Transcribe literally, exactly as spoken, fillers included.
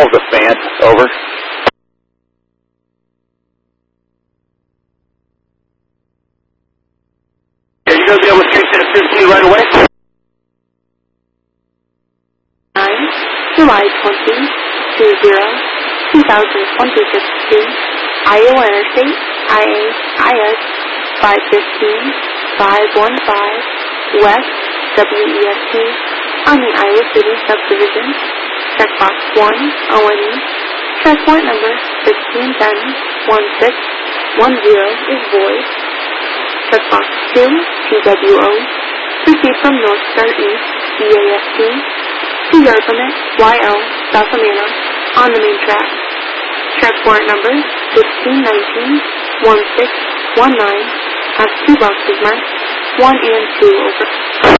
Paul's a fan. Over. Are you going to be able to trace that system right away? nine, July twentieth, two zero, two thousand twenty-six to Iowa Interstate, I A I S five fifteen, five one five, West W E S T, on the Iowa City subdivision. Checkbox one, O N E. Check warrant number sixteen ten, sixteen ten is void. Checkbox two, T W O. Proceed from North Star East, B A S T, to yard limit Y L, South Amana, on the main track. Check warrant number sixteen nineteen, sixteen nineteen has two boxes marked, one and two over.